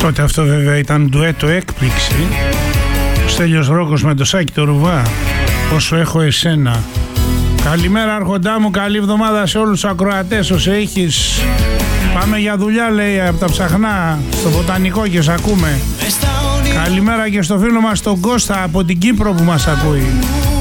Τότε αυτό βέβαια ήταν ντουέτο έκπληξη. Ο Στέλιος Ρόκος με το Σάκη το Ρουβά. Όσο έχω εσένα. Καλημέρα αρχοντά μου, καλή εβδομάδα σε όλους τους ακροατές. Όσο έχεις, πάμε για δουλειά λέει από τα Ψαχνά στο Βοτανικό και σ' ακούμε. Καλημέρα και στο φίλο μας τον Κώστα από την Κύπρο που μας ακούει.